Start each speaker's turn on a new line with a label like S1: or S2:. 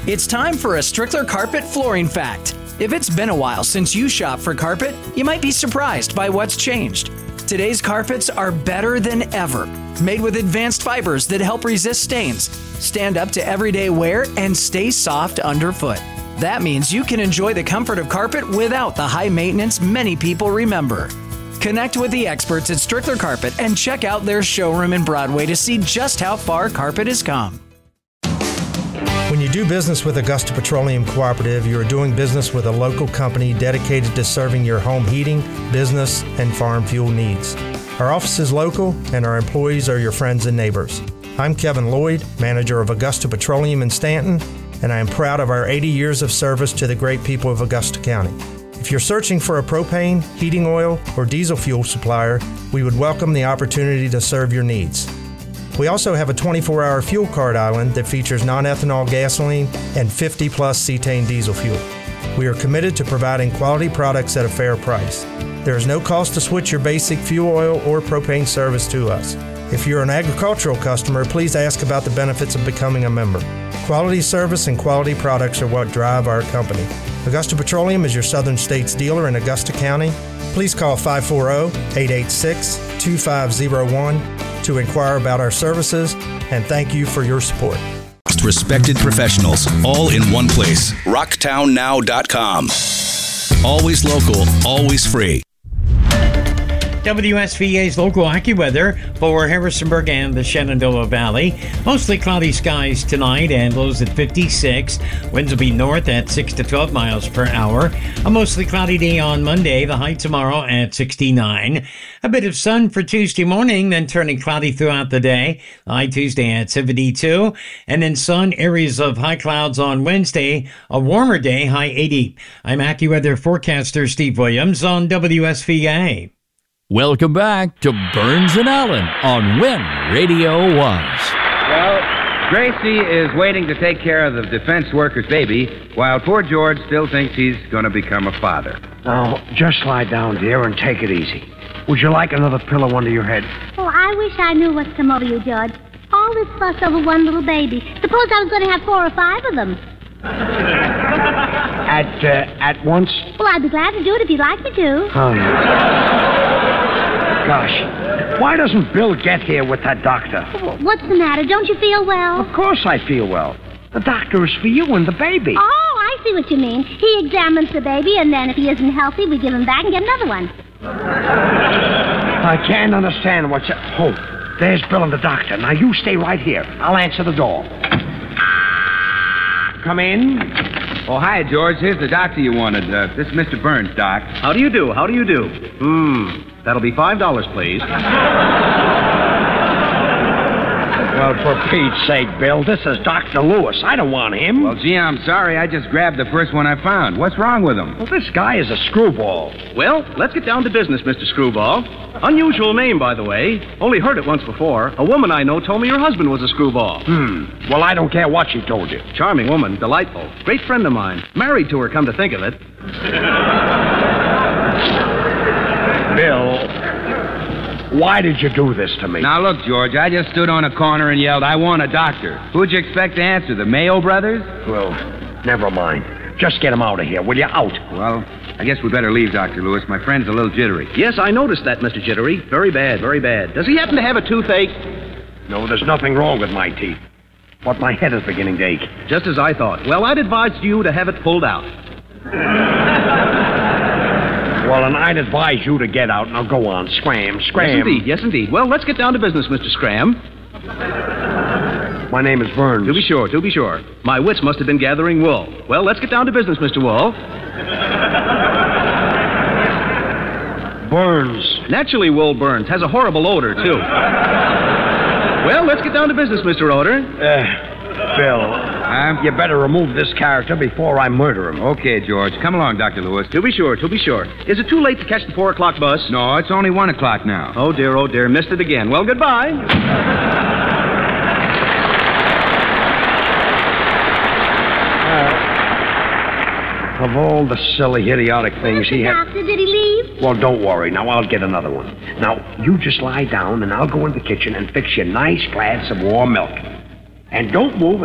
S1: It's time for a Strickler Carpet Flooring Fact. If it's been a while since you shopped for carpet, you might be surprised by what's changed. Today's carpets are better than ever. Made with advanced fibers that help resist stains, stand up to everyday wear, and stay soft underfoot. That means you can enjoy the comfort of carpet without the high maintenance many people remember. Connect with the experts at Strickler Carpet and check out their showroom in Broadway to see just how far carpet has come.
S2: When you do business with Augusta Petroleum Cooperative, you are doing business with a local company dedicated to serving your home heating, business, and farm fuel needs. Our office is local, and our employees are your friends and neighbors. I'm Kevin Lloyd, manager of Augusta Petroleum in Stanton, and I am proud of our 80 years of service to the great people of Augusta County. If you're searching for a propane, heating oil, or diesel fuel supplier, we would welcome the opportunity to serve your needs. We also have a 24-hour fuel card island that features non-ethanol gasoline and 50-plus cetane diesel fuel. We are committed to providing quality products at a fair price. There is no cost to switch your basic fuel oil or propane service to us. If you're an agricultural customer, please ask about the benefits of becoming a member. Quality service and quality products are what drive our company. Augusta Petroleum is your Southern States dealer in Augusta County. Please call 540-886-2501 to inquire about our services, and thank you for your support.
S3: Respected professionals, all in one place. RocktownNow.com. Always local, always free.
S4: WSVA's local AccuWeather for Harrisonburg and the Shenandoah Valley. Mostly cloudy skies tonight and lows at 56. Winds will be north at 6 to 12 miles per hour. A mostly cloudy day on Monday. The high tomorrow at 69. A bit of sun for Tuesday morning, then turning cloudy throughout the day. The high Tuesday at 72. And then sun, areas of high clouds on Wednesday. A warmer day, high 80. I'm AccuWeather forecaster Steve Williams on WSVA.
S5: Welcome back to Burns and Allen on When Radio Was.
S6: Well, Gracie is waiting to take care of the defense worker's baby, while poor George still thinks he's going to become a father.
S7: Now, just lie down, dear, and take it easy. Would you like another pillow under your head?
S8: Oh, I wish I knew what's come over you, George. All this fuss over one little baby. Suppose I was going to have 4 or 5 of them.
S7: At once?
S8: Well, I'd be glad to do it if you'd like me to.
S7: Oh, gosh, why doesn't Bill get here with that doctor?
S8: What's the matter? Don't you feel well?
S7: Of course I feel well. The doctor is for you and the baby.
S8: Oh, I see what you mean. He examines the baby, and then if he isn't healthy, we give him back and get another one.
S7: I can't understand what's... Oh, there's Bill and the doctor. Now, you stay right here. I'll answer the door. Come in.
S6: Oh, hi, George. Here's the doctor you wanted. This is Mr. Burns, Doc.
S9: How do you do? How do you do? That'll be $5, please.
S7: Well, for Pete's sake, Bill, this is Dr. Lewis. I don't want him.
S6: Well, gee, I'm sorry. I just grabbed the first one I found. What's wrong with him?
S7: Well, this guy is a screwball.
S9: Well, let's get down to business, Mr. Screwball. Unusual name, by the way. Only heard it once before. A woman I know told me your husband was a screwball.
S7: Well, I don't care what she told you.
S9: Charming woman, delightful. Great friend of mine. Married to her, come to think of it.
S7: Bill, why did you do this to me?
S6: Now, look, George, I just stood on a corner and yelled, I want a doctor. Who'd you expect to answer, the Mayo brothers?
S7: Well, never mind. Just get him out of here, will you? Out.
S6: Well, I guess we better leave, Dr. Lewis. My friend's a little jittery.
S9: Yes, I noticed that, Mr. Jittery. Very bad, very bad. Does he happen to have a toothache?
S7: No, there's nothing wrong with my teeth. But my head is beginning to ache.
S9: Just as I thought. Well, I'd advise you to have it pulled out.
S7: Well, and I'd advise you to get out. Now, go on. Scram.
S9: Yes, indeed. Yes, indeed. Well, let's get down to business, Mr. Scram.
S7: My name is Burns.
S9: To be sure, to be sure. My wits must have been gathering wool. Well, let's get down to business, Mr. Wool.
S7: Burns.
S9: Naturally, wool burns. Has a horrible odor, too. Well, let's get down to business, Mr. Odor.
S7: Bill, you better remove this character before I murder him.
S6: Okay, George. Come along, Dr. Lewis.
S9: To be sure, to be sure. Is it too late to catch the 4 o'clock bus?
S6: No, it's only 1 o'clock now.
S9: Oh, dear, missed it again. Well, goodbye.
S7: Of all the silly, idiotic things he had...
S8: Doctor, did he leave?
S7: Well, don't worry. Now, I'll get another one. Now, you just lie down, and I'll go in the kitchen and fix you a nice glass of warm milk. And don't move